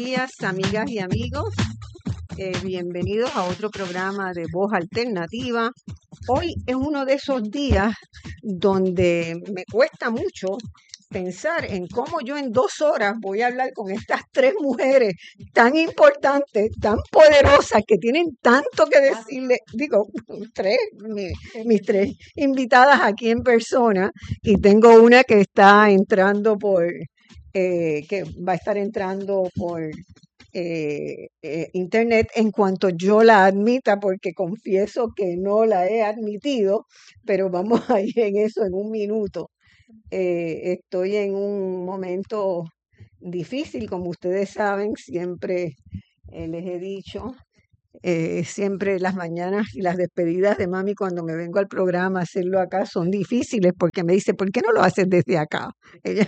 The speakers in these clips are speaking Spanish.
días, amigas y amigos. Bienvenidos a otro programa de Voz Alternativa. Hoy es uno de esos días donde me cuesta mucho pensar en cómo yo en 2 horas voy a hablar con estas 3 mujeres tan importantes, tan poderosas, que tienen tanto que decirle. Digo, mis 3 invitadas aquí en persona, y tengo una que está entrando que va a estar entrando por internet en cuanto yo la admita, porque confieso que no la he admitido, pero vamos a ir en eso en un minuto. Estoy en un momento difícil, como ustedes saben, siempre les he dicho, siempre las mañanas y las despedidas de mami cuando me vengo al programa, hacerlo acá son difíciles porque me dice, ¿por qué no lo haces desde acá? Ella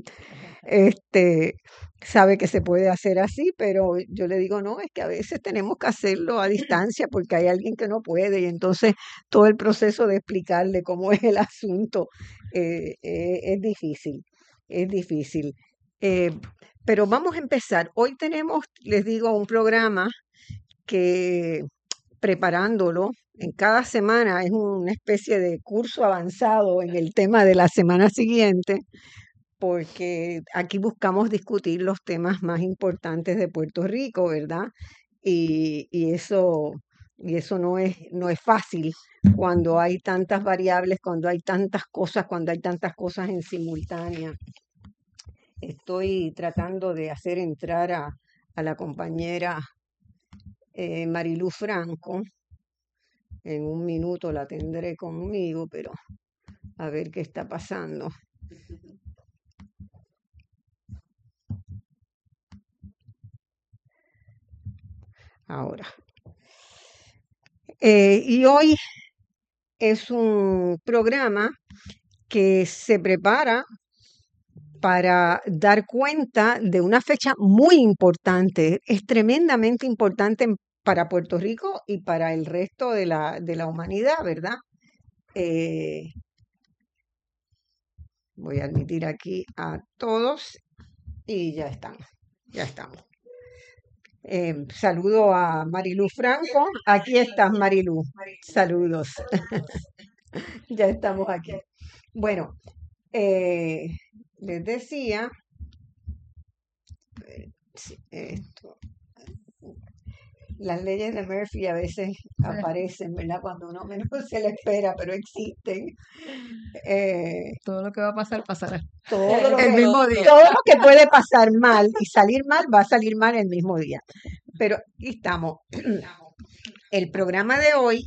sabe que se puede hacer así, pero yo le digo, no, es que a veces tenemos que hacerlo a distancia porque hay alguien que no puede, y entonces todo el proceso de explicarle cómo es el asunto es difícil, es difícil. Eh, pero vamos a empezar. Hoy tenemos, les digo, un programa que preparándolo en cada semana es una especie de curso avanzado en el tema de la semana siguiente, porque aquí buscamos discutir los temas más importantes de Puerto Rico, ¿verdad? Y eso no es fácil cuando hay tantas variables, cuando hay tantas cosas en simultánea. Estoy tratando de hacer entrar a la compañera Marilú Franco. En un minuto la tendré conmigo, pero a ver qué está pasando. Ahora. Y hoy es un programa que se prepara para dar cuenta de una fecha muy importante, es tremendamente importante para Puerto Rico y para el resto de la humanidad, ¿verdad? Voy a admitir aquí a todos y ya estamos. Saludo a Marilú Franco. Aquí estás, Marilú. Saludos. Ya estamos aquí. Bueno, les decía, las leyes de Murphy a veces aparecen, ¿verdad? Cuando uno menos se le espera, pero existen. Todo lo que va a pasar, pasará. El mismo día. Todo lo que puede pasar mal y salir mal, va a salir mal el mismo día. Pero aquí estamos. El programa de hoy,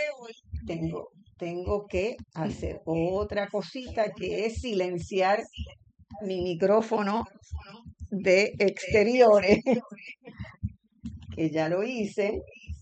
tengo que hacer otra cosita, que es silenciar mi micrófono de exteriores, que ya lo hice.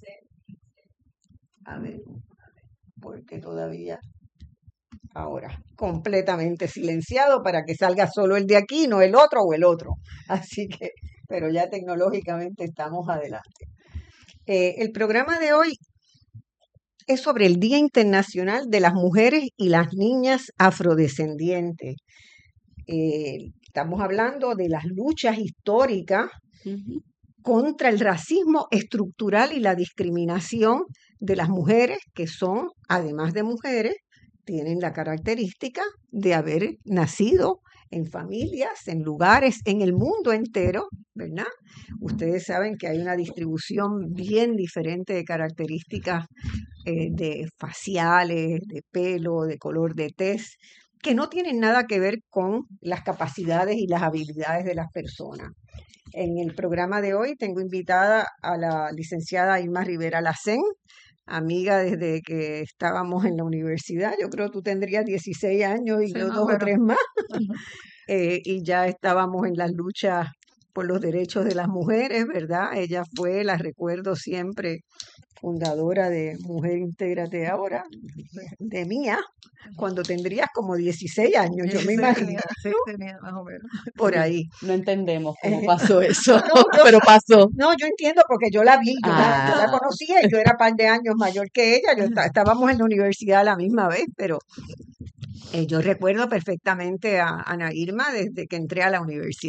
A ver, porque todavía ahora completamente silenciado para que salga solo el de aquí, no el otro o el otro. Así que, pero ya tecnológicamente estamos adelante. El programa de hoy es sobre el Día Internacional de las Mujeres y las Niñas Afrodescendientes. Estamos hablando de las luchas históricas contra el racismo estructural y la discriminación de las mujeres, que son, además de mujeres, tienen la característica de haber nacido en familias, en lugares, en el mundo entero, ¿verdad? Ustedes saben que hay una distribución bien diferente de características de faciales, de pelo, de color de tez, que no tienen nada que ver con las capacidades y las habilidades de las personas. En el programa de hoy tengo invitada a la licenciada Irma Rivera Lacén, amiga desde que estábamos en la universidad. Yo creo que tú tendrías 16 años y Sí, yo más 2 o o menos. 3 más. Y ya estábamos en las luchas por los derechos de las mujeres, ¿verdad? Ella fue, la recuerdo siempre, fundadora de Mujer Intégrate Ahora, de Mía, cuando tendrías como 16 años, yo me imagino. Sí, tenía más o menos. Por Sí, ahí. no entendemos cómo pasó eso, No, pero pasó. No, yo entiendo porque yo la vi, yo la conocía y yo era par de años mayor que ella, estábamos en la universidad a la misma vez, pero yo recuerdo perfectamente a Ana Irma desde que entré a la universidad.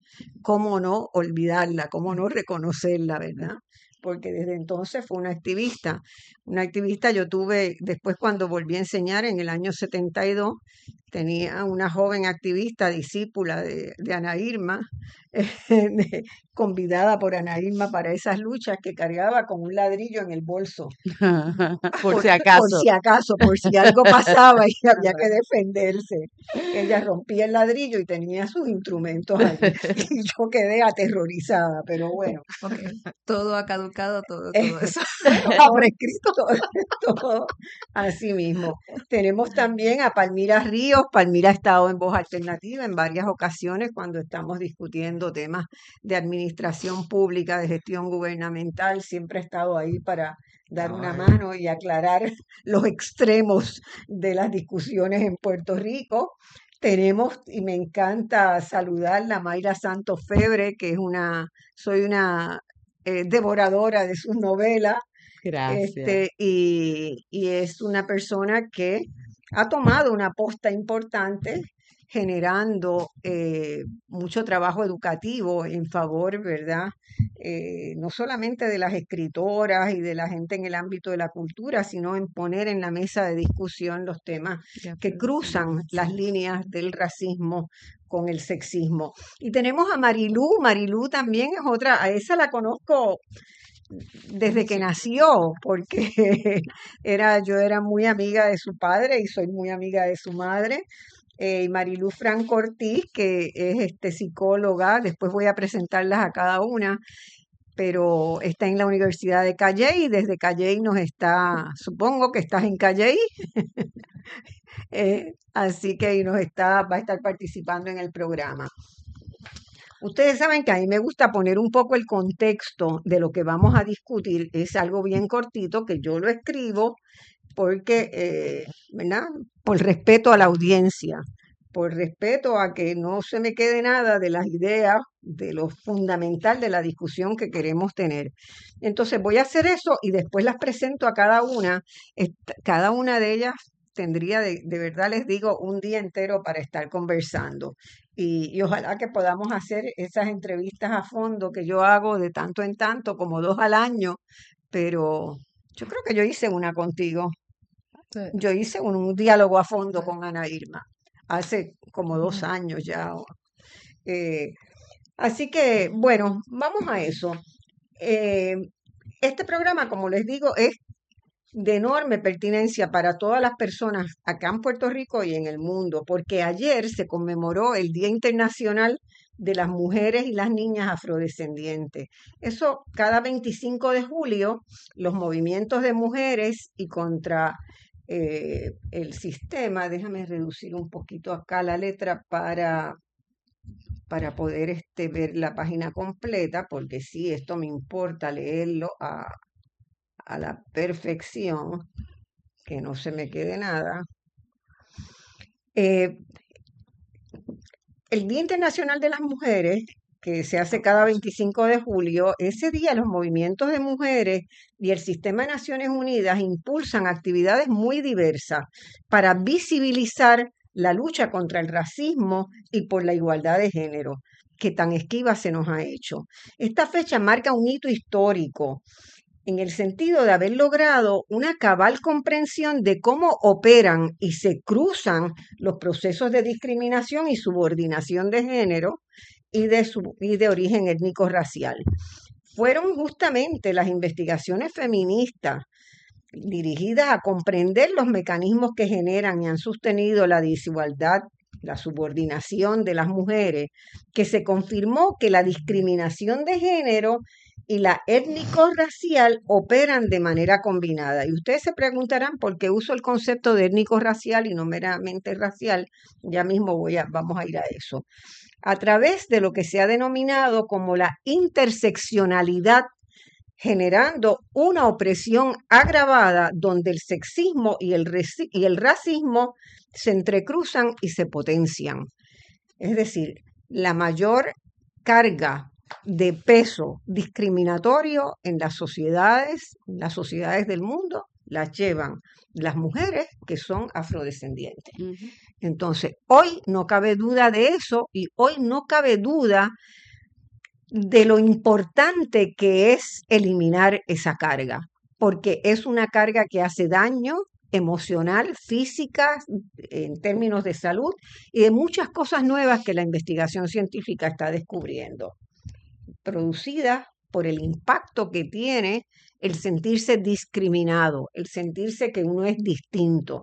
cómo no olvidarla, cómo no reconocerla, ¿verdad? Porque desde entonces fue una activista. Una activista yo tuve, después cuando volví a enseñar en el año 72, tenía una joven activista, discípula de Ana Irma, convidada por Ana Irma para esas luchas, que cargaba con un ladrillo en el bolso, Por si por acaso. si acaso, por si algo pasaba y había que defenderse. Ella rompía el ladrillo y tenía sus instrumentos allí. Y yo quedé aterrorizada, pero bueno. Ok, todo ha caducado, todo eso. Bueno, Ha todo, prescrito. todo así mismo. Tenemos también a Palmira Ríos. Palmira ha estado en Voz Alternativa en varias ocasiones cuando estamos discutiendo temas de administración pública, de gestión gubernamental. Siempre ha estado ahí para dar una mano y aclarar los extremos de las discusiones en Puerto Rico. Tenemos, y me encanta saludarla, a Mayra Santos Febre, que soy una devoradora de sus novelas, Gracias. y es una persona que ha tomado una posta importante generando mucho trabajo educativo en favor, ¿verdad? No solamente de las escritoras y de la gente en el ámbito de la cultura, sino en poner en la mesa de discusión los temas que cruzan las líneas del racismo con el sexismo. Y tenemos a Marilú. Marilú también es otra, a esa la conozco desde que nació, porque yo era muy amiga de su padre y soy muy amiga de su madre. Y Marilú Franco Ortiz, que es psicóloga, después voy a presentarlas a cada una, pero está en la Universidad de Calley, desde Calley supongo que estás en Calley, así que va a estar participando en el programa. Ustedes saben que a mí me gusta poner un poco el contexto de lo que vamos a discutir. Es algo bien cortito que yo lo escribo porque, ¿verdad? Por respeto a la audiencia, por respeto a que no se me quede nada de las ideas, de lo fundamental de la discusión que queremos tener. Entonces voy a hacer eso y después las presento a cada una. Cada una de ellas tendría, de verdad les digo, un día entero para estar conversando. Y ojalá que podamos hacer esas entrevistas a fondo que yo hago de tanto en tanto, como 2 al año, pero yo creo que yo hice una contigo. Sí. Yo hice un diálogo a fondo con Ana Irma hace como 2 años ya. Así que, bueno, vamos a eso. Este programa, como les digo, es de enorme pertinencia para todas las personas acá en Puerto Rico y en el mundo, porque ayer se conmemoró el Día Internacional de las Mujeres y las Niñas Afrodescendientes. Eso, cada 25 de julio, los movimientos de mujeres y contra el sistema, déjame reducir un poquito acá la letra para poder ver la página completa, porque sí, esto me importa leerlo a la perfección, que no se me quede nada. El Día Internacional de las Mujeres, que se hace cada 25 de julio, ese día los movimientos de mujeres y el Sistema de Naciones Unidas impulsan actividades muy diversas para visibilizar la lucha contra el racismo y por la igualdad de género, que tan esquiva se nos ha hecho. Esta fecha marca un hito histórico en el sentido de haber logrado una cabal comprensión de cómo operan y se cruzan los procesos de discriminación y subordinación de género y de origen étnico-racial. Fueron justamente las investigaciones feministas dirigidas a comprender los mecanismos que generan y han sostenido la desigualdad, la subordinación de las mujeres, que se confirmó que la discriminación de género y la étnico-racial operan de manera combinada. Y ustedes se preguntarán por qué uso el concepto de étnico-racial y no meramente racial. Ya mismo vamos a ir a eso. A través de lo que se ha denominado como la interseccionalidad, generando una opresión agravada donde el sexismo y el racismo se entrecruzan y se potencian. Es decir, la mayor carga de peso discriminatorio en las sociedades del mundo las llevan las mujeres que son afrodescendientes. Entonces, hoy no cabe duda de eso y hoy no cabe duda de lo importante que es eliminar esa carga, porque es una carga que hace daño emocional, física, en términos de salud y de muchas cosas nuevas que la investigación científica está descubriendo, producidas por el impacto que tiene el sentirse discriminado, el sentirse que uno es distinto.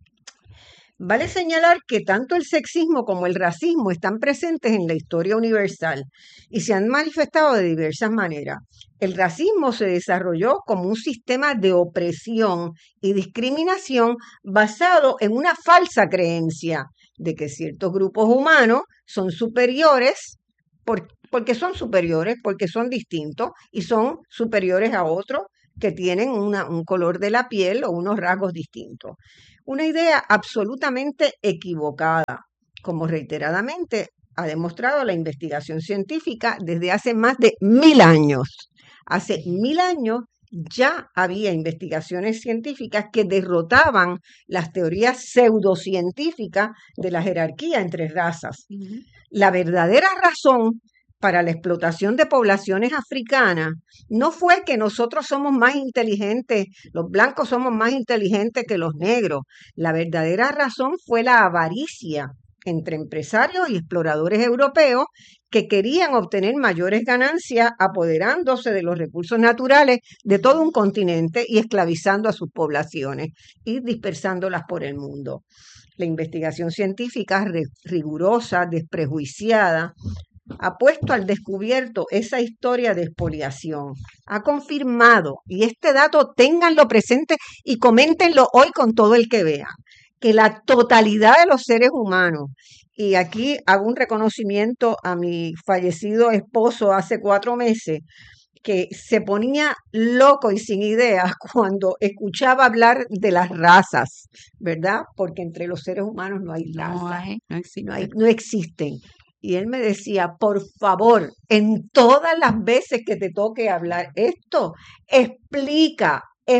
Vale señalar que tanto el sexismo como el racismo están presentes en la historia universal y se han manifestado de diversas maneras. El racismo se desarrolló como un sistema de opresión y discriminación basado en una falsa creencia de que ciertos grupos humanos son superiores porque son superiores, porque son distintos y son superiores a otros que tienen un color de la piel o unos rasgos distintos. Una idea absolutamente equivocada, como reiteradamente ha demostrado la investigación científica desde hace más de 1000 años. Hace 1000 años ya había investigaciones científicas que derrotaban las teorías pseudocientíficas de la jerarquía entre razas. La verdadera razón para la explotación de poblaciones africanas no fue que nosotros somos más inteligentes, los blancos somos más inteligentes que los negros. La verdadera razón fue la avaricia entre empresarios y exploradores europeos que querían obtener mayores ganancias apoderándose de los recursos naturales de todo un continente y esclavizando a sus poblaciones y dispersándolas por el mundo. La investigación científica rigurosa, desprejuiciada, ha puesto al descubierto esa historia de expoliación, ha confirmado, y este dato ténganlo presente y coméntenlo hoy con todo el que vea, que la totalidad de los seres humanos, y aquí hago un reconocimiento a mi fallecido esposo hace 4 meses, que se ponía loco y sin ideas cuando escuchaba hablar de las razas, ¿verdad? Porque entre los seres humanos no hay razas, no existen. Y él me decía, por favor, en todas las veces que te toque hablar esto, explica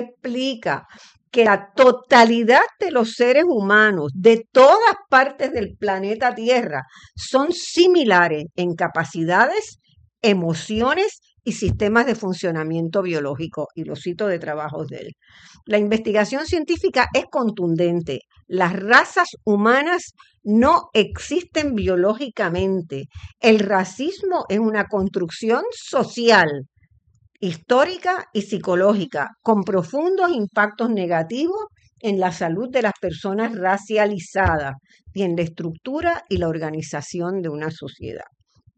que la totalidad de los seres humanos de todas partes del planeta Tierra son similares en capacidades, emociones y sistemas de funcionamiento biológico, y lo cito de trabajos de él. La investigación científica es contundente. Las razas humanas no existen biológicamente. El racismo es una construcción social, histórica y psicológica, con profundos impactos negativos en la salud de las personas racializadas y en la estructura y la organización de una sociedad.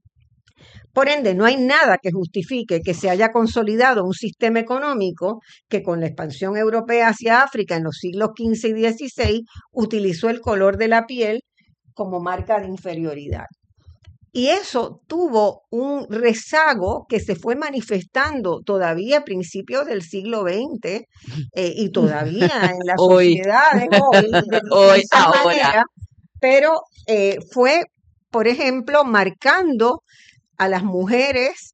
Por ende, no hay nada que justifique que se haya consolidado un sistema económico que con la expansión europea hacia África en los siglos XV y XVI utilizó el color de la piel como marca de inferioridad. Y eso tuvo un rezago que se fue manifestando todavía a principios del siglo XX y todavía en las sociedades hoy, de esa manera, pero fue, por ejemplo, marcando a las mujeres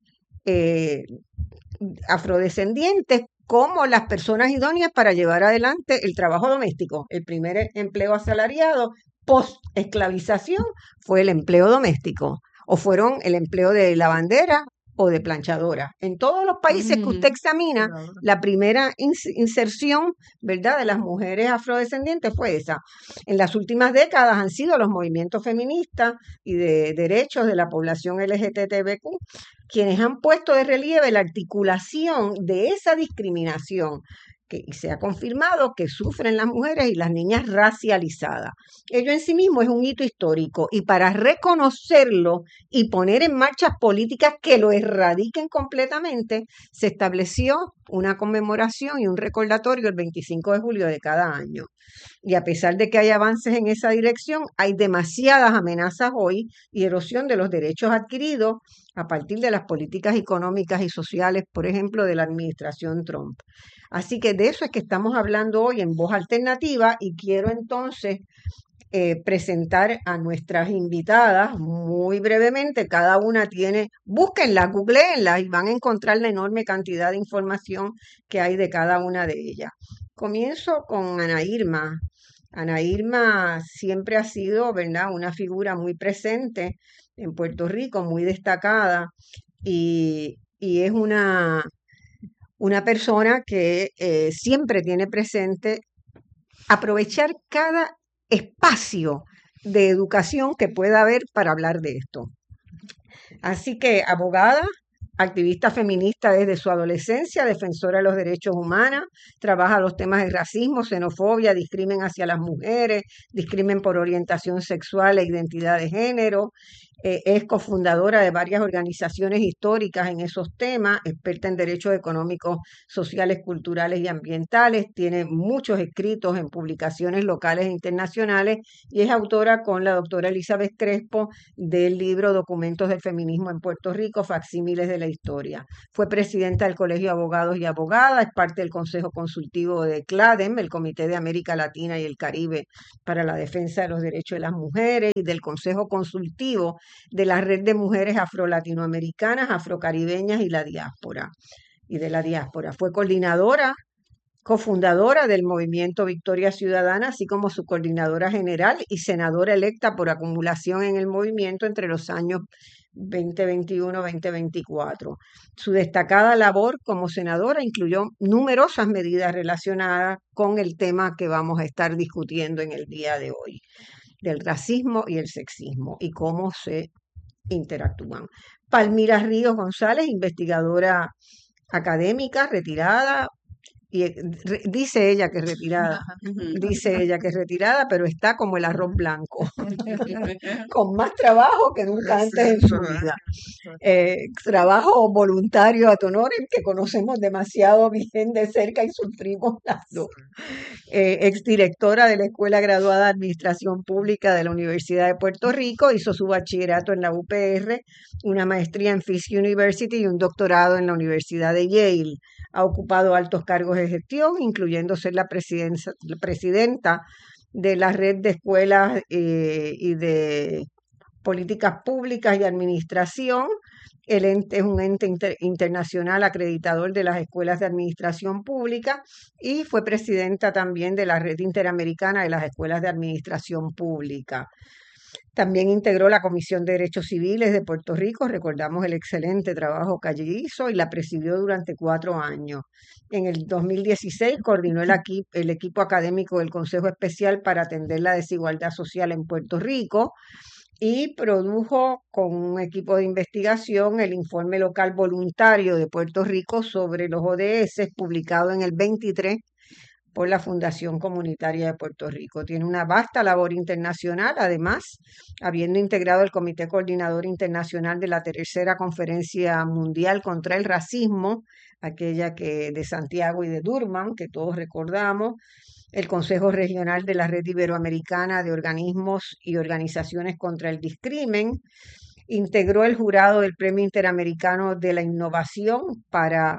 afrodescendientes como las personas idóneas para llevar adelante el trabajo doméstico. El primer empleo asalariado post-esclavización fue el empleo doméstico, o fueron el empleo de lavandera o de planchadora. En todos los países que usted examina, la primera inserción, ¿verdad?, de las mujeres afrodescendientes fue esa. En las últimas décadas han sido los movimientos feministas y de derechos de la población LGTBQ quienes han puesto de relieve la articulación de esa discriminación y se ha confirmado que sufren las mujeres y las niñas racializadas. Ello en sí mismo es un hito histórico y para reconocerlo y poner en marcha políticas que lo erradiquen completamente, se estableció una conmemoración y un recordatorio el 25 de julio de cada año. Y a pesar de que hay avances en esa dirección, hay demasiadas amenazas hoy y erosión de los derechos adquiridos a partir de las políticas económicas y sociales, por ejemplo, de la administración Trump. Así que de eso es que estamos hablando hoy en Voz Alternativa y quiero entonces presentar a nuestras invitadas muy brevemente. Cada una tiene, búsquenla, googleenla y van a encontrar la enorme cantidad de información que hay de cada una de ellas. Comienzo con Ana Irma. Ana Irma siempre ha sido, ¿verdad?, una figura muy presente en Puerto Rico, muy destacada, y es una persona que siempre tiene presente aprovechar cada espacio de educación que pueda haber para hablar de esto. Así que abogada, activista feminista desde su adolescencia, defensora de los derechos humanos, trabaja los temas de racismo, xenofobia, discrimen hacia las mujeres, discrimen por orientación sexual e identidad de género. Es cofundadora de varias organizaciones históricas en esos temas, experta en derechos económicos, sociales, culturales y ambientales. Tiene muchos escritos en publicaciones locales e internacionales y es autora con la doctora Elizabeth Crespo del libro Documentos del Feminismo en Puerto Rico, facsímiles de la historia. Fue presidenta del Colegio de Abogados y Abogadas, es parte del Consejo Consultivo de CLADEM, el Comité de América Latina y el Caribe para la Defensa de los Derechos de las Mujeres, y del Consejo Consultivo de la Red de Mujeres Afro-Latinoamericanas, Afrocaribeñas y de la diáspora. Fue cofundadora del movimiento Victoria Ciudadana, así como su coordinadora general y senadora electa por acumulación en el movimiento entre los años 2021-2024. Su destacada labor como senadora incluyó numerosas medidas relacionadas con el tema que vamos a estar discutiendo en el día de hoy, del racismo y el sexismo y cómo se interactúan. Palmira Ríos González, investigadora académica, retirada, y dice ella que es retirada, pero está como el arroz blanco, con más trabajo que nunca antes en su vida. Trabajo voluntario ad honorem que conocemos demasiado bien de cerca y sufrimos las dos. Exdirectora de la Escuela Graduada de Administración Pública de la Universidad de Puerto Rico, hizo su bachillerato en la UPR, una maestría en Fisk University y un doctorado en la Universidad de Yale. Ha ocupado altos cargos de gestión, incluyendo ser la presidenta de la red de escuelas y de políticas públicas y administración. El ente es un ente internacional acreditador de las escuelas de administración pública y fue presidenta también de la red interamericana de las escuelas de administración pública. También integró la Comisión de Derechos Civiles de Puerto Rico, recordamos el excelente trabajo que allí hizo, y la presidió durante 4 años. En el 2016 coordinó el equipo académico del Consejo Especial para atender la desigualdad social en Puerto Rico y produjo con un equipo de investigación el informe local voluntario de Puerto Rico sobre los ODS, publicado en el 23 por la Fundación Comunitaria de Puerto Rico. Tiene una vasta labor internacional, además, habiendo integrado el Comité Coordinador Internacional de la Tercera Conferencia Mundial contra el Racismo, aquella de Santiago y de Durban, que todos recordamos, el Consejo Regional de la Red Iberoamericana de Organismos y Organizaciones contra el Discrimen, integró el jurado del Premio Interamericano de la Innovación para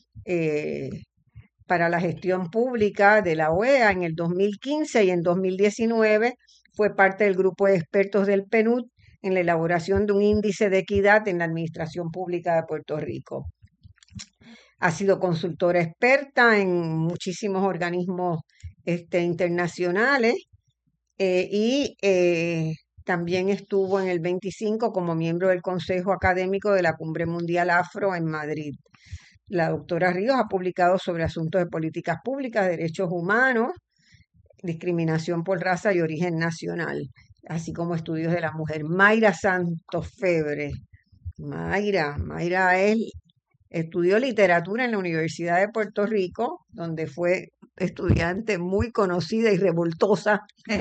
la gestión pública de la OEA en el 2015 y en 2019 fue parte del grupo de expertos del PNUD en la elaboración de un índice de equidad en la administración pública de Puerto Rico. Ha sido consultora experta en muchísimos organismos internacionales y también estuvo en el 25 como miembro del Consejo Académico de la Cumbre Mundial Afro en Madrid. La doctora Ríos ha publicado sobre asuntos de políticas públicas, derechos humanos, discriminación por raza y origen nacional, así como estudios de la mujer. Mayra Santos Febre. Mayra estudió literatura en la Universidad de Puerto Rico, donde fue estudiante muy conocida y revoltosa.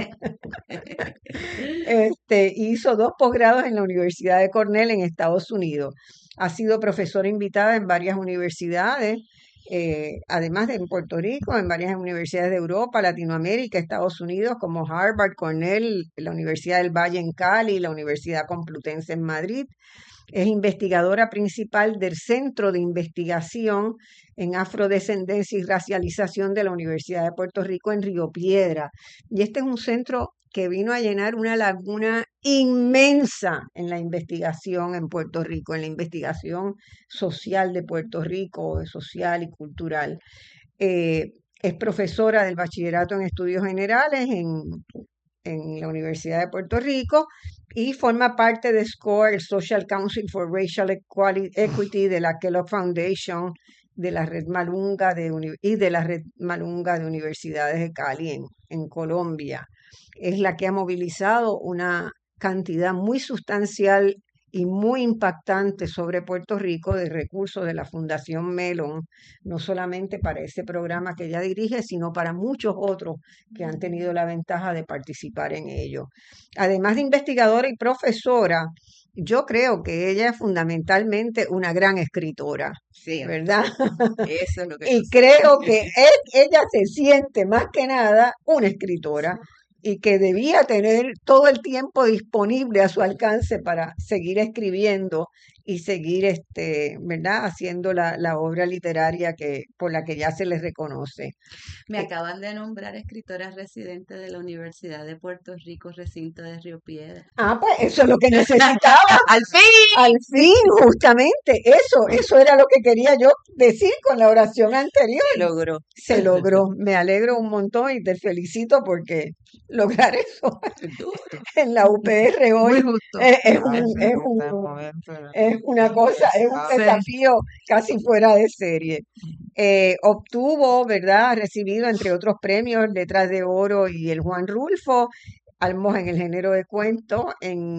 Hizo 2 posgrados en la Universidad de Cornell en Estados Unidos. Ha sido profesora invitada en varias universidades, además de en Puerto Rico, en varias universidades de Europa, Latinoamérica, Estados Unidos, como Harvard, Cornell, la Universidad del Valle en Cali, la Universidad Complutense en Madrid. Es investigadora principal del Centro de Investigación en Afrodescendencia y Racialización de la Universidad de Puerto Rico en Río Piedra. Y este es un centro que vino a llenar una laguna inmensa en la investigación en Puerto Rico, en la investigación social de Puerto Rico, social y cultural. es profesora del Bachillerato en Estudios Generales en la Universidad de Puerto Rico y forma parte de SCORE, el Social Council for Racial Equity de la Kellogg Foundation, de la Red Malunga y de la Red Malunga de Universidades de Cali en Colombia. Es la que ha movilizado una cantidad muy sustancial y muy impactante sobre Puerto Rico de recursos de la Fundación Mellon, no solamente para ese programa que ella dirige, sino para muchos otros que han tenido la ventaja de participar en ello. Además de investigadora y profesora, yo creo que ella es fundamentalmente una gran escritora, Sí, ¿verdad? eso es lo que Y yo sé. creo que ella se siente más que nada una escritora y que debía tener todo el tiempo disponible a su alcance para seguir escribiendo y seguir, ¿verdad? Haciendo la obra literaria por la que ya se le reconoce. Me acaban de nombrar escritora residente de la Universidad de Puerto Rico, recinto de Río Piedra. Pues eso es lo que necesitaba. ¡Al fin! Al fin, justamente, eso era lo que quería yo decir con la oración anterior. Se logró. Se logró. Me alegro un montón y te felicito porque lograr eso en la UPR hoy Muy justo. es una cosa, es un Sí. desafío casi fuera de serie. Obtuvo, ¿verdad? Ha recibido, entre otros premios, Letras de Oro y el Juan Rulfo, Almos en el género de cuento,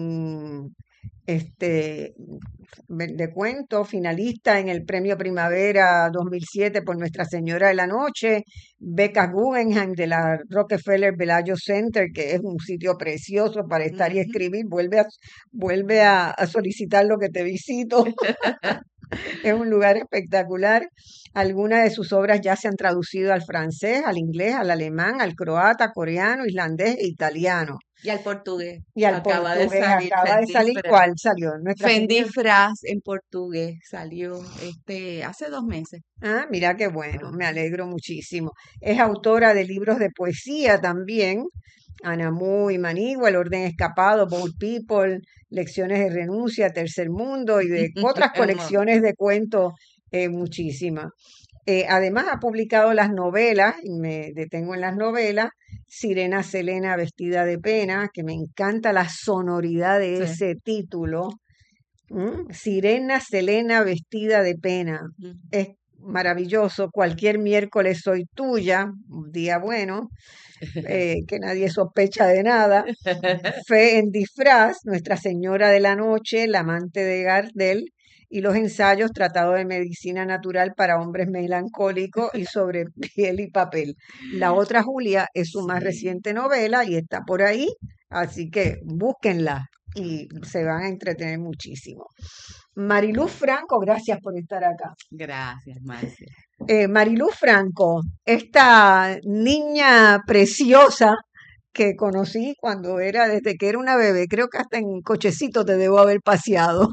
de cuento, finalista en el Premio Primavera 2007 por Nuestra Señora de la Noche, becas Guggenheim de la Rockefeller Bellagio Center, que es un sitio precioso para estar y escribir. Vuelve a solicitar lo que te visito. Es un lugar espectacular. Algunas de sus obras ya se han traducido al francés, al inglés, al alemán, al croata, coreano, islandés e italiano. Y al portugués. Y al Acaba portugués de salir salir. ¿Cuál salió? Fendi Fras en portugués salió hace 2 meses. Mira qué bueno, me alegro muchísimo. Es autora de libros de poesía también, Anamú y Manigua, El Orden Escapado, Bold People, Lecciones de Renuncia, Tercer Mundo y de otras colecciones de cuentos muchísimas. Además ha publicado las novelas, y me detengo en las novelas, Sirena Selena vestida de pena, que me encanta la sonoridad de ese título. Sirena Selena vestida de pena. Es maravilloso. Cualquier miércoles soy tuya, un día bueno, que nadie sospecha de nada. Fe en disfraz, Nuestra Señora de la Noche, La amante de Gardel, y los ensayos Tratado de Medicina Natural para Hombres Melancólicos y Sobre Piel y Papel. La otra, Julia, es su más reciente novela y está por ahí, así que búsquenla y se van a entretener muchísimo. Mariluz Franco, gracias por estar acá. Gracias, Marcia. Mariluz Franco, esta niña preciosa que conocí desde que era una bebé, creo que hasta en cochecito te debo haber paseado,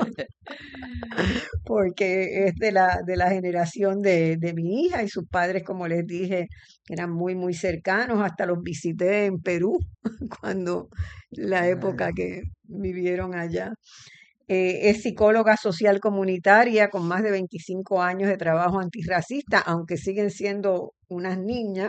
porque es de la generación de mi hija y sus padres, como les dije, eran muy, muy cercanos, hasta los visité en Perú, cuando la época que vivieron allá. Es psicóloga social comunitaria con más de 25 años de trabajo antirracista, aunque siguen siendo unas niñas.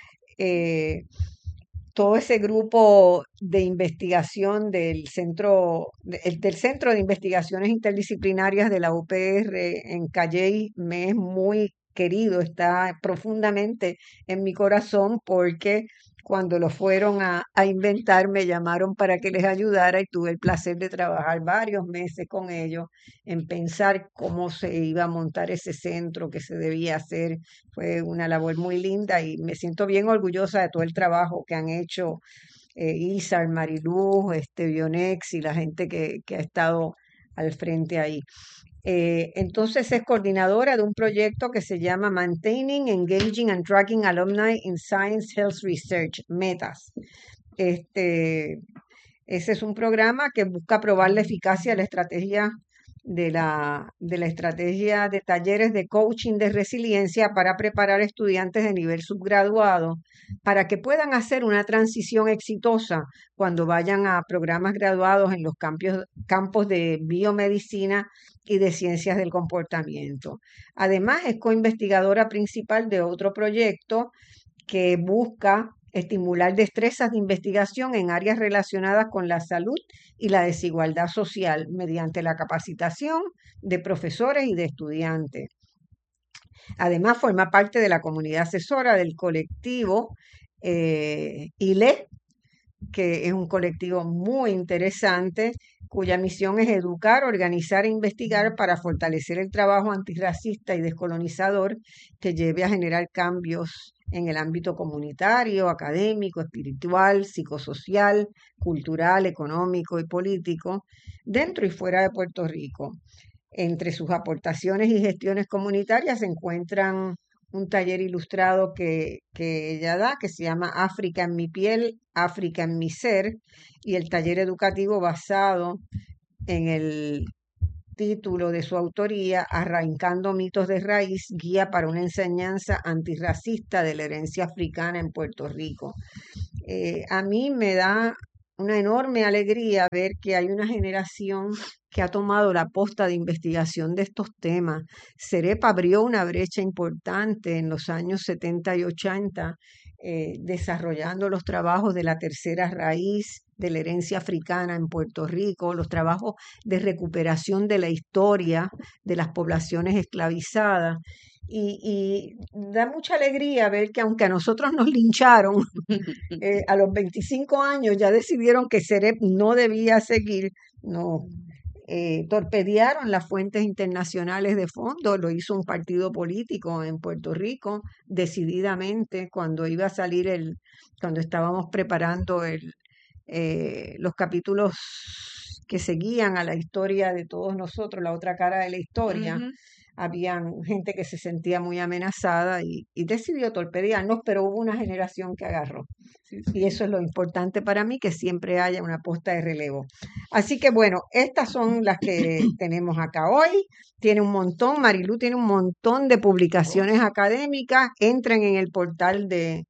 Todo ese grupo de investigación del Centro de Investigaciones Interdisciplinarias de la UPR en Calley me es muy querido, está profundamente en mi corazón porque cuando lo fueron a inventar me llamaron para que les ayudara y tuve el placer de trabajar varios meses con ellos en pensar cómo se iba a montar ese centro, qué se debía hacer. Fue una labor muy linda y me siento bien orgullosa de todo el trabajo que han hecho Isar, Mariluz, Bionex y la gente que ha estado al frente ahí. Entonces es coordinadora de un proyecto que se llama Maintaining, Engaging and Tracking Alumni in Science Health Research, METAS. Ese es un programa que busca probar la eficacia de la estrategia de la estrategia de talleres de coaching de resiliencia para preparar estudiantes de nivel subgraduado para que puedan hacer una transición exitosa cuando vayan a programas graduados en los campos de biomedicina y de ciencias del comportamiento. Además, es coinvestigadora principal de otro proyecto que busca estimular destrezas de investigación en áreas relacionadas con la salud y la desigualdad social mediante la capacitación de profesores y de estudiantes. Además, forma parte de la comunidad asesora del colectivo ILE, que es un colectivo muy interesante, cuya misión es educar, organizar e investigar para fortalecer el trabajo antirracista y descolonizador que lleve a generar cambios en el ámbito comunitario, académico, espiritual, psicosocial, cultural, económico y político, dentro y fuera de Puerto Rico. Entre sus aportaciones y gestiones comunitarias se encuentran un taller ilustrado que ella da, que se llama África en mi piel, África en mi ser, y el taller educativo basado en el título de su autoría, Arrancando mitos de raíz, guía para una enseñanza antirracista de la herencia africana en Puerto Rico. A mí me da una enorme alegría ver que hay una generación que ha tomado la posta de investigación de estos temas. CEREP abrió una brecha importante en los años 70 y 80, desarrollando los trabajos de la tercera raíz de la herencia africana en Puerto Rico, los trabajos de recuperación de la historia de las poblaciones esclavizadas. Y da mucha alegría ver que aunque a nosotros nos lincharon, a los 25 años ya decidieron que CEREP no debía seguir, no, torpedearon las fuentes internacionales de fondos, lo hizo un partido político en Puerto Rico decididamente cuando iba a salir cuando estábamos preparando los capítulos que seguían a la historia de todos nosotros, la otra cara de la historia. Ujú. Habían gente que se sentía muy amenazada y decidió torpedearnos, pero hubo una generación que agarró. Sí, Y eso es lo importante para mí, que siempre haya una posta de relevo. Así que bueno, estas son las que tenemos acá hoy. Tiene un montón, Marilú tiene un montón de publicaciones académicas. Entren en el portal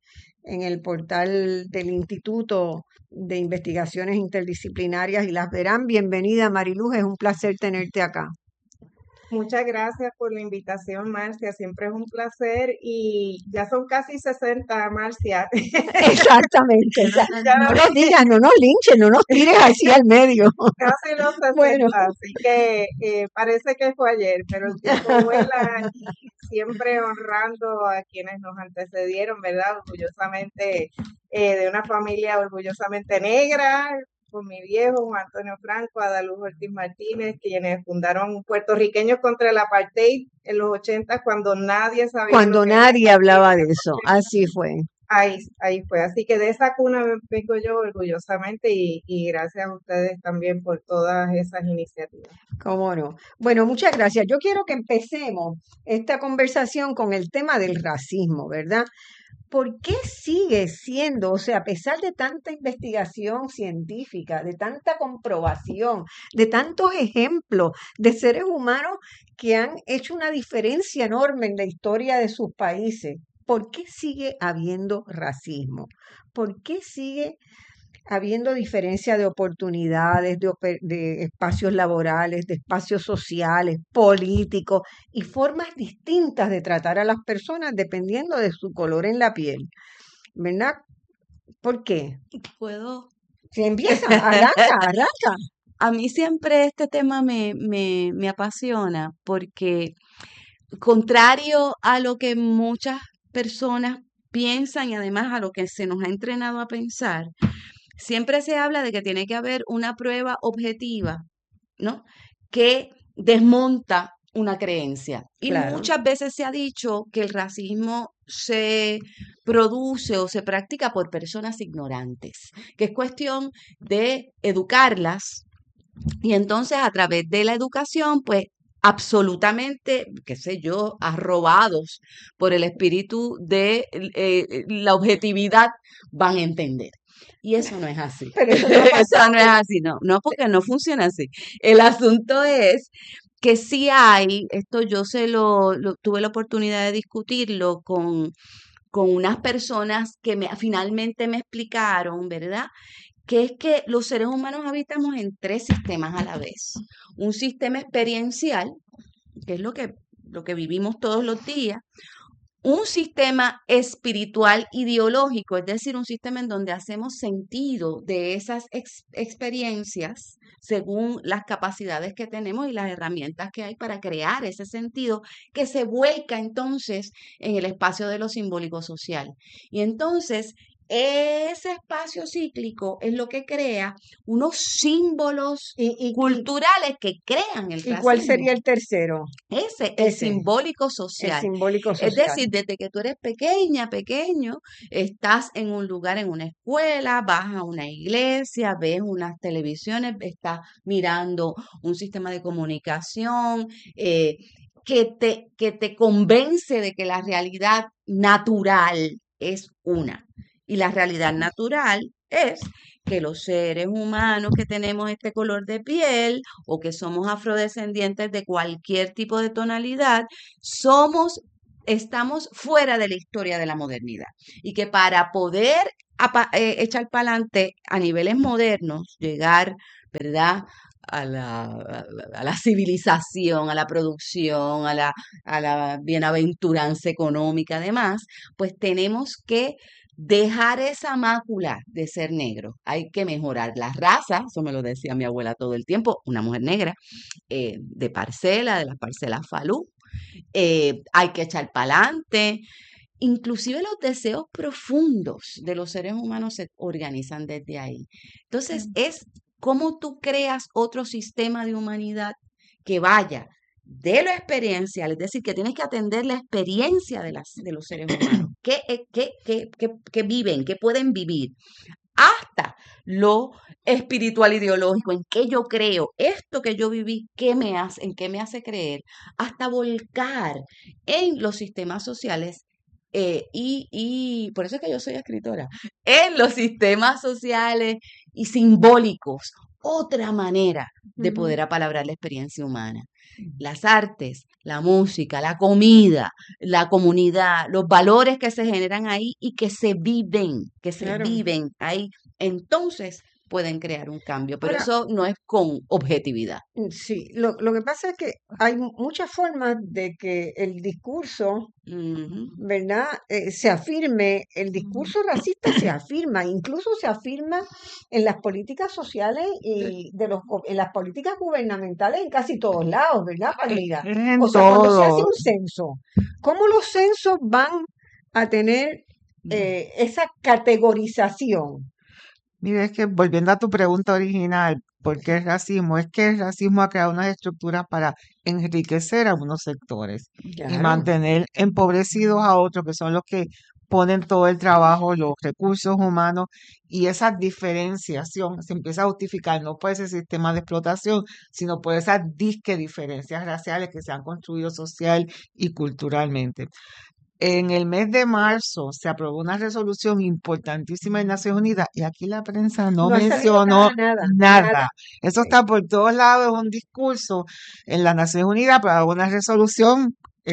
del Instituto de Investigaciones Interdisciplinarias y las verán. Bienvenida, Marilú, es un placer tenerte acá. Muchas gracias por la invitación, Marcia. Siempre es un placer y ya son casi 60, Marcia. Exactamente. Ya No no- nos digas, no nos linches, no nos tires así al medio. casi los 60, Bueno. así que parece que fue ayer, pero el tiempo vuela y siempre honrando a quienes nos antecedieron, ¿verdad? Orgullosamente de una familia orgullosamente negra, con mi viejo Juan Antonio Franco, Adaluz Ortiz Martínez, quienes fundaron Puertorriqueños contra el Apartheid en los 80 cuando nadie sabía Cuando lo que era nadie el hablaba apartheid. de eso, así fue. Ahí fue. Así que de esa cuna vengo yo orgullosamente y gracias a ustedes también por todas esas iniciativas. ¿Cómo no? Bueno, muchas gracias. Yo quiero que empecemos esta conversación con el tema del racismo, ¿verdad? ¿Por qué sigue siendo, o sea, a pesar de tanta investigación científica, de tanta comprobación, de tantos ejemplos de seres humanos que han hecho una diferencia enorme en la historia de sus países, por qué sigue habiendo racismo? ¿Por qué sigue habiendo diferencia de oportunidades, de espacios laborales, de espacios sociales, políticos y formas distintas de tratar a las personas dependiendo de su color en la piel? ¿Verdad? ¿Por qué? Puedo. Si empieza, arranca. A mí siempre este tema me apasiona porque, contrario a lo que muchas personas piensan y además a lo que se nos ha entrenado a pensar, siempre se habla de que tiene que haber una prueba objetiva, ¿no? Que desmonta una creencia. Y Claro. muchas veces se ha dicho que el racismo se produce o se practica por personas ignorantes, que es cuestión de educarlas y entonces a través de la educación, pues absolutamente, qué sé yo, arrobados por el espíritu de la objetividad, van a entender. Y eso no es así. Pero eso no ha Eso pasado. no es así, no, porque no funciona así. El asunto es que sí hay, esto yo tuve la oportunidad de discutirlo con unas personas que finalmente me explicaron, ¿verdad? Que es que los seres humanos habitamos en tres sistemas a la vez. Un sistema experiencial, que es lo que vivimos todos los días. Un sistema espiritual ideológico, es decir, un sistema en donde hacemos sentido de esas experiencias según las capacidades que tenemos y las herramientas que hay para crear ese sentido que se vuelca entonces en el espacio de lo simbólico social. Y entonces ese espacio cíclico es lo que crea unos símbolos ¿Y culturales que crean el cuál racismo. sería el tercero? El Ese, simbólico el social. simbólico Es social. decir, desde que tú eres pequeño, estás en un lugar, en una escuela, vas a una iglesia, ves unas televisiones, estás mirando un sistema de comunicación que te convence de que la realidad natural es una. Y la realidad natural es que los seres humanos que tenemos este color de piel o que somos afrodescendientes de cualquier tipo de tonalidad, estamos fuera de la historia de la modernidad. Y que para poder echar para adelante a niveles modernos, llegar, ¿verdad?, a la civilización, a la producción, a la bienaventuranza económica, además, pues tenemos que dejar esa mácula de ser negro. Hay que mejorar la raza, eso me lo decía mi abuela todo el tiempo, una mujer negra, de las parcelas Falú. Hay que echar para adelante. Inclusive los deseos profundos de los seres humanos se organizan desde ahí. Entonces, es cómo tú creas otro sistema de humanidad que vaya de lo experiencial, es decir, que tienes que atender la experiencia de los seres humanos, que viven, que pueden vivir, hasta lo espiritual ideológico, en qué yo creo, esto que yo viví, en qué me hace creer, hasta volcar en los sistemas sociales. Y por eso es que yo soy escritora, en los sistemas sociales y simbólicos, otra manera de poder apalabrar la experiencia humana. Las artes, la música, la comida, la comunidad, los valores que se generan ahí y que se Claro. viven ahí, entonces pueden crear un cambio, pero Ahora, eso no es con objetividad. sí, lo que pasa es que hay muchas formas de que el discurso, Ujú. ¿verdad? Se afirme, el discurso racista se afirma, incluso se afirma en las políticas sociales y en las políticas gubernamentales en casi todos lados, ¿verdad, Palmira? En O sea, cuando se hace todo. un censo, ¿cómo los censos van a tener esa categorización? Mira, es que volviendo a tu pregunta original, ¿por qué el racismo? Es que el racismo ha creado unas estructuras para enriquecer a unos sectores y Claro. mantener empobrecidos a otros, que son los que ponen todo el trabajo, los recursos humanos, y esa diferenciación se empieza a justificar no por ese sistema de explotación, sino por esas disque diferencias raciales que se han construido social y culturalmente. En el mes de marzo se aprobó una resolución importantísima en Naciones Unidas y aquí la prensa no No ha salido mencionó nada. nada. Eso Sí. está por todos lados, es un discurso en las Naciones Unidas para una resolución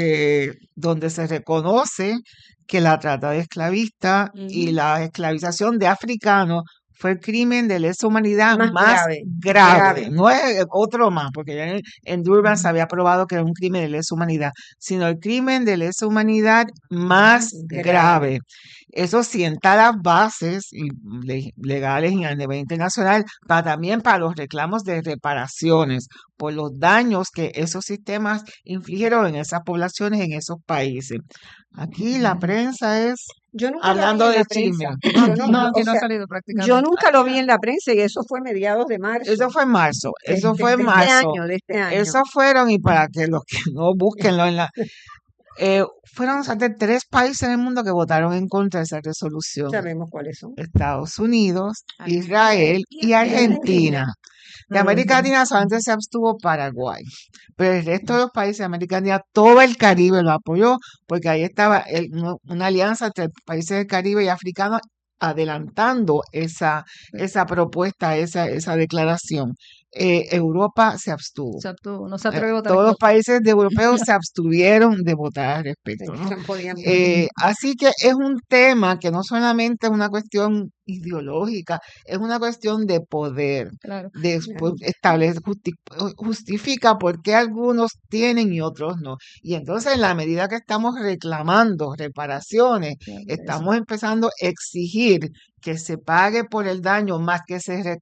donde se reconoce que la trata de esclavistas y Ujú. la esclavización de africanos fue el crimen de lesa humanidad Más más grave, grave. grave. No es otro más, porque ya en Durban se había probado que era un crimen de lesa humanidad, sino el crimen de lesa humanidad más Grave. grave. Eso sienta las bases legales y a nivel internacional, también para los reclamos de reparaciones por los daños que esos sistemas infligieron en esas poblaciones, en esos países. Aquí la prensa es Yo nunca la vi hablando en de la chisme. prensa. Yo no, No, o aquí no ha sea, salido yo prácticamente. nunca lo vi en la prensa y eso fue mediados de marzo Eso fue en marzo, eso fue en de este marzo. año, de este año. Eso fueron, y para que los que no búsquenlo en la... fueron de 3 países en el mundo que votaron en contra de esa resolución. Sabemos cuáles son. Estados Unidos, Argentina Israel y y Argentina. De América Ujú. Latina solamente se abstuvo Paraguay, pero el resto de los países de América Latina, todo el Caribe lo apoyó, porque ahí estaba una alianza entre países del Caribe y africanos adelantando esa propuesta, esa declaración. Europa se abstuvo. Se abstuvo, no se atreve a votar en Todos los contra. países europeos se abstuvieron de votar al respecto, ¿no? No podían Así que es un tema que no solamente es una cuestión ideológica, es una cuestión de poder, Claro, de Claro. justifica por qué algunos tienen y otros no. Y entonces en la medida que estamos reclamando reparaciones, claro, eso. estamos empezando a exigir que se pague por el daño más que se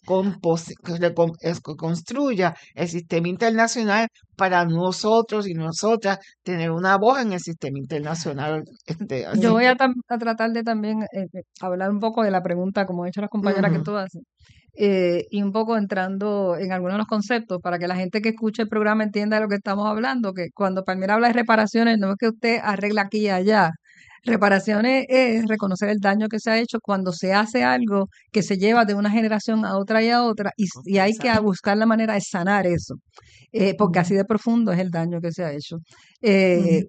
construya el sistema internacional para nosotros y nosotras tener una voz en el sistema internacional. Yo Así voy que, a tratar de también hablar un poco de la pregunta, como han hecho las compañeras que ujú, tú haces, y un poco entrando en algunos de los conceptos para que la gente que escuche el programa entienda de lo que estamos hablando, que cuando Palmira habla de reparaciones, no es que usted arregla aquí y allá. Reparaciones es reconocer el daño que se ha hecho cuando se hace algo que se lleva de una generación a otra y a otra, y hay que exacto. buscar la manera de sanar eso, porque así Ujú, de profundo es el daño que se ha hecho. ujú, Eh,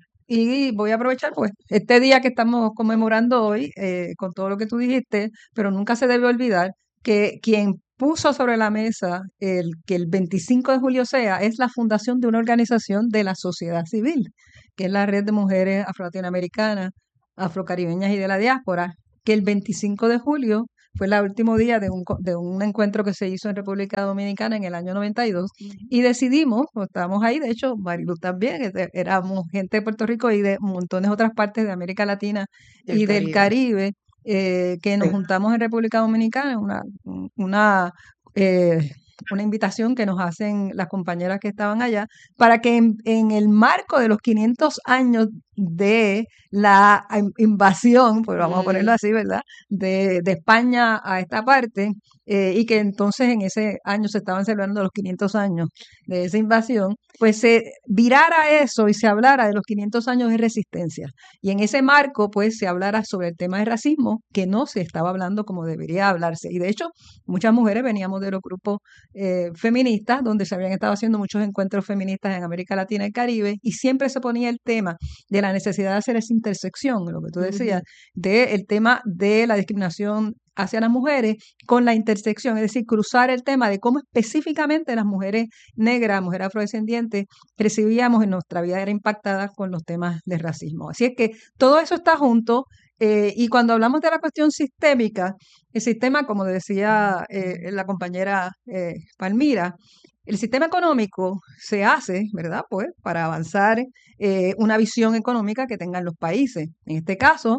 y voy a aprovechar pues este día que estamos conmemorando hoy, con todo lo que tú dijiste, pero nunca se debe olvidar que quien puso sobre la mesa que el 25 de julio sea es la fundación de una organización de la sociedad civil, que es la Red de Mujeres Afro-Latinoamericanas, Afrocaribeñas y de la Diáspora, que el 25 de julio fue el último día de un encuentro que se hizo en República Dominicana en el año 92 y decidimos, pues, estábamos ahí, de hecho, Marilu también, éramos gente de Puerto Rico y de montones de otras partes de América Latina el y del Caribe. Caribe, que nos Sí. juntamos en República Dominicana, una, eh, una invitación que nos hacen las compañeras que estaban allá, para que en el marco de los 500 años de la invasión, pues vamos a ponerlo así, ¿verdad? De España a esta parte, y que entonces en ese año se estaban celebrando los 500 años de esa invasión, pues se virara eso y se hablara de los 500 años de resistencia. Y en ese marco, pues se hablara sobre el tema del racismo, que no se estaba hablando como debería hablarse. Y de hecho, muchas mujeres veníamos de los grupos feministas, donde se habían estado haciendo muchos encuentros feministas en América Latina y el Caribe, y siempre se ponía el tema de la necesidad de hacer esa intersección, lo que tú decías, del tema de la discriminación hacia las mujeres con la intersección, es decir, cruzar el tema de cómo específicamente las mujeres negras, mujeres afrodescendientes, recibíamos en nuestra vida, era impactada con los temas de racismo. Así es que todo eso está junto, y cuando hablamos de la cuestión sistémica, el sistema, como decía la compañera Palmira, el sistema económico se hace, ¿verdad? Pues para avanzar una visión económica que tengan los países. En este caso,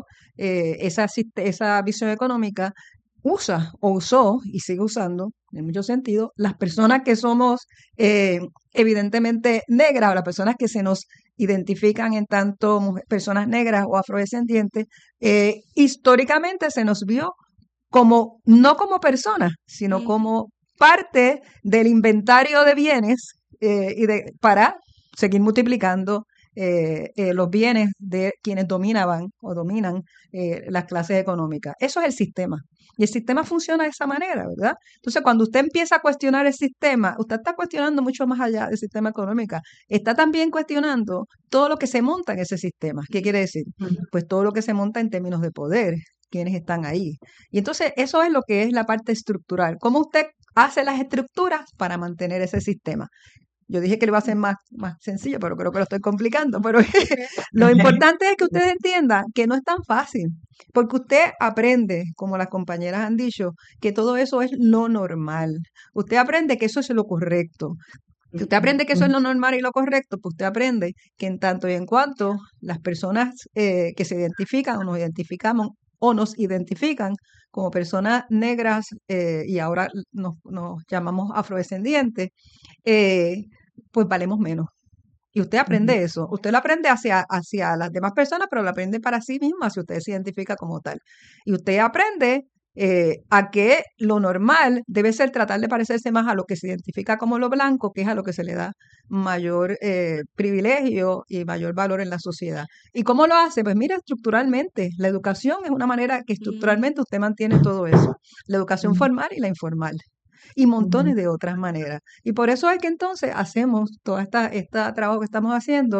esa visión económica usa o usó y sigue usando, en muchos sentidos, las personas que somos evidentemente negras o las personas que se nos identifican en tanto personas negras o afrodescendientes, históricamente se nos vio como, no como personas, sino como parte del inventario de bienes para seguir multiplicando los bienes de quienes dominaban o dominan las clases económicas. Eso es el sistema. Y el sistema funciona de esa manera, ¿verdad? Entonces, cuando usted empieza a cuestionar el sistema, usted está cuestionando mucho más allá del sistema económico. Está también cuestionando todo lo que se monta en ese sistema. ¿Qué quiere decir? Pues todo lo que se monta en términos de poder, quienes están ahí. Y entonces eso es lo que es la parte estructural. ¿Cómo usted hace las estructuras para mantener ese sistema? Yo dije que lo iba a hacer más sencillo, pero creo que lo estoy complicando. Pero lo importante es que ustedes entiendan que no es tan fácil, porque usted aprende, como las compañeras han dicho, que todo eso es lo normal. Usted aprende que eso es lo correcto. Si usted aprende que eso es lo normal y lo correcto, pues usted aprende que en tanto y en cuanto las personas que se identifican o nos identifican como personas negras, y ahora nos llamamos afrodescendientes, eh, pues valemos menos. Y usted aprende eso. Usted lo aprende hacia las demás personas, pero lo aprende para sí misma si usted se identifica como tal. Y usted aprende a que lo normal debe ser tratar de parecerse más a lo que se identifica como lo blanco, que es a lo que se le da mayor privilegio y mayor valor en la sociedad. ¿Y cómo lo hace? Pues mira, estructuralmente. La educación es una manera que estructuralmente usted mantiene todo eso. La educación formal y la informal. Y montones de otras maneras. Y por eso es que entonces hacemos todo este trabajo que estamos haciendo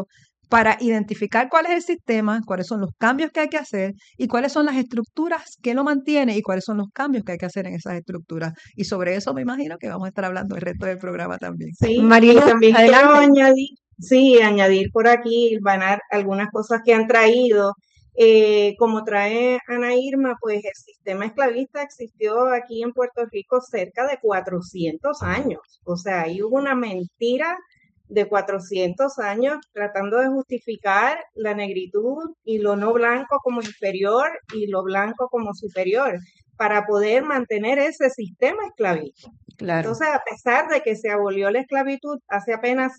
para identificar cuál es el sistema, cuáles son los cambios que hay que hacer y cuáles son las estructuras que lo mantienen y cuáles son los cambios que hay que hacer en esas estructuras. Y sobre eso me imagino que vamos a estar hablando el resto del programa también. Sí, y Marilu, también quiero adelante. añadir por aquí, Ilvanar, algunas cosas que han traído. Como trae Ana Irma, pues el sistema esclavista existió aquí en Puerto Rico cerca de 400 años. O sea, ahí hubo una mentira de 400 años tratando de justificar la negritud y lo no blanco como inferior y lo blanco como superior para poder mantener ese sistema esclavista. Claro. Entonces, a pesar de que se abolió la esclavitud hace apenas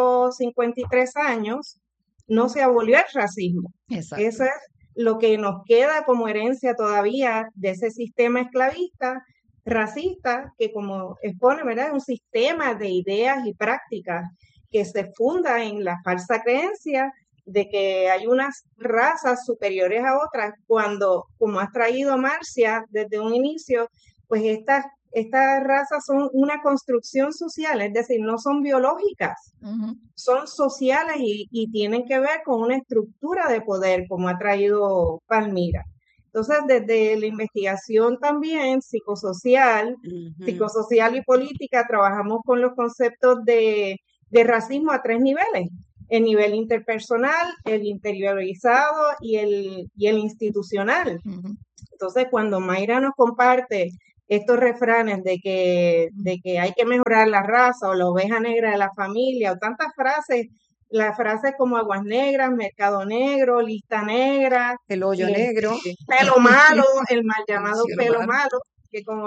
153 años, no se abolió el racismo. Exacto. Eso es lo que nos queda como herencia todavía de ese sistema esclavista, racista, que como expone, ¿verdad? Es un sistema de ideas y prácticas que se funda en la falsa creencia de que hay unas razas superiores a otras, cuando, como has traído Marcia desde un inicio, pues estas razas son una construcción social, es decir, no son biológicas, son sociales y tienen que ver con una estructura de poder, como ha traído Palmira. Entonces, desde la investigación también psicosocial y política, trabajamos con los conceptos de racismo a 3 niveles: el nivel interpersonal, el interiorizado y el institucional. Entonces, cuando Mayra nos comparte estos refranes de que hay que mejorar la raza o la oveja negra de la familia o tantas frases, las frases como aguas negras, mercado negro, lista negra, El hoyo negro. pelo malo, el mal llamado Cielo pelo malo. malo, que como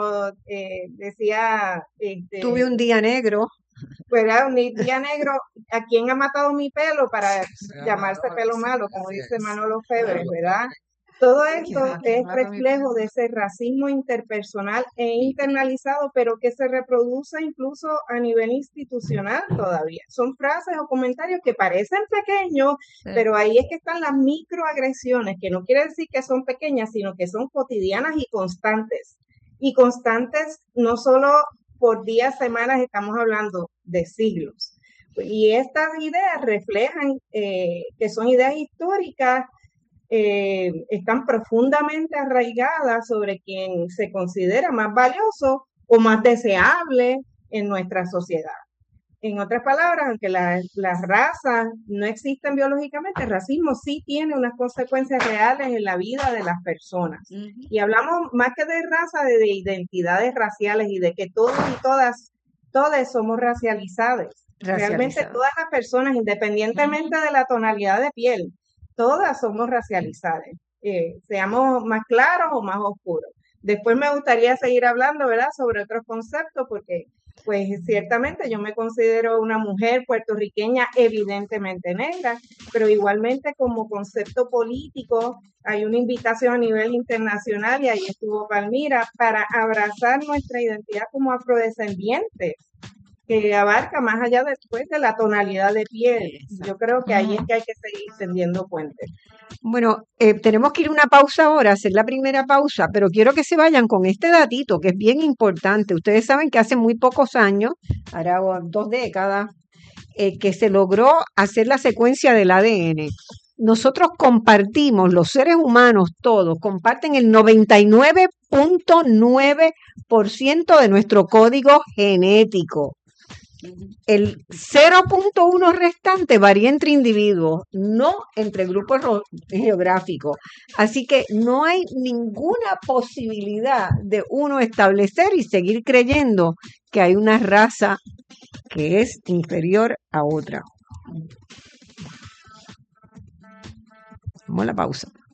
decía Tuve un día negro. ¿verdad? Un día negro, ¿a quién ha matado mi pelo para llamarse pelo malo? Como dice Manolo Febres, ¿verdad? Todo esto es reflejo de ese racismo interpersonal e internalizado, pero que se reproduce incluso a nivel institucional todavía. Son frases o comentarios que parecen pequeños, pero ahí es que están las microagresiones, que no quiere decir que son pequeñas, sino que son cotidianas y constantes. Y constantes no solo por días, semanas, estamos hablando de siglos. Y estas ideas reflejan que son ideas históricas, están profundamente arraigadas sobre quien se considera más valioso o más deseable en nuestra sociedad. En otras palabras, aunque las razas no existen biológicamente, el racismo sí tiene unas consecuencias reales en la vida de las personas. Y hablamos más que de raza, de identidades raciales y de que todos y todas somos racializados. Realmente todas las personas, independientemente de la tonalidad de piel, todas somos racializadas, seamos más claros o más oscuros. Después me gustaría seguir hablando, ¿verdad?, sobre otros conceptos, porque pues ciertamente yo me considero una mujer puertorriqueña evidentemente negra, pero igualmente como concepto político hay una invitación a nivel internacional, y ahí estuvo Palmira, para abrazar nuestra identidad como afrodescendientes, que abarca más allá después de la tonalidad de piel. Yo creo que ahí es que hay que seguir tendiendo puentes. Bueno, tenemos que ir a una pausa ahora, hacer la primera pausa, pero quiero que se vayan con este datito que es bien importante. Ustedes saben que hace muy pocos años, ahora 2 décadas, que se logró hacer la secuencia del ADN. Nosotros compartimos, los seres humanos todos, comparten el 99.9% de nuestro código genético. El 0.1 restante varía entre individuos, no entre grupos geográficos. Así que no hay ninguna posibilidad de uno establecer y seguir creyendo que hay una raza que es inferior a otra. Vamos a la pausa.